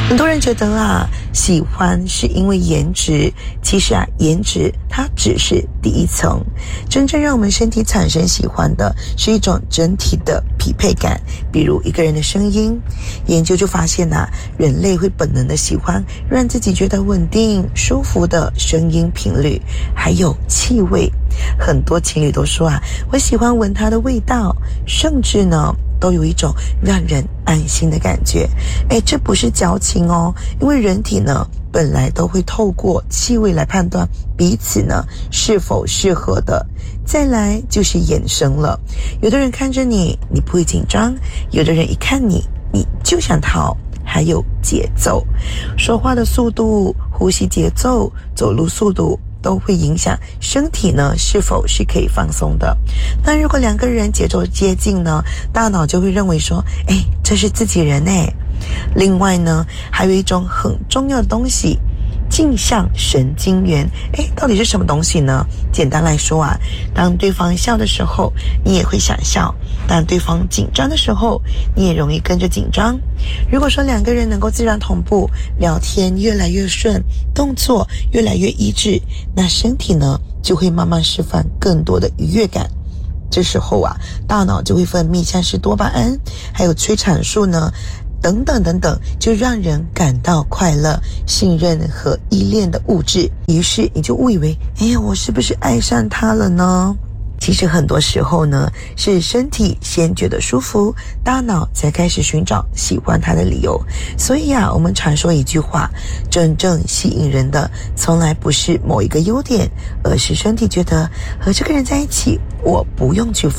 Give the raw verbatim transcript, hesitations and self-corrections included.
很多人觉得啊，喜欢是因为颜值，其实啊，颜值它只是第一层，真正让我们身体产生喜欢的是一种整体的匹配感。比如一个人的声音，研究就发现啊，人类会本能的喜欢让自己觉得稳定、舒服的声音频率，还有气味。很多情侣都说啊，我喜欢闻它的味道，甚至呢，都有一种让人安心的感觉。诶，这不是矫情哦，因为人体呢本来都会透过气味来判断彼此呢是否适合的。再来就是眼神了，有的人看着你，你不会紧张；有的人一看你，你就想逃。还有节奏，说话的速度、呼吸节奏、走路速度都会影响身体呢是否是可以放松的。那如果两个人节奏接近呢，大脑就会认为说，诶，这是自己人诶。另外呢，还有一种很重要的东西，镜像神经元。诶，到底是什么东西呢？简单来说啊，当对方笑的时候，你也会想笑；当对方紧张的时候，你也容易跟着紧张。如果说两个人能够自然同步，聊天越来越顺，动作越来越一致，那身体呢就会慢慢释放更多的愉悦感。这时候啊，大脑就会分泌像是多巴胺，还有催产素呢等等等等，就让人感到快乐、信任和依恋的物质。于是你就误以为，哎呀，我是不是爱上他了呢？其实很多时候呢，是身体先觉得舒服，大脑才开始寻找喜欢他的理由。所以啊，我们常说一句话，真正吸引人的从来不是某一个优点，而是身体觉得和这个人在一起，我不用去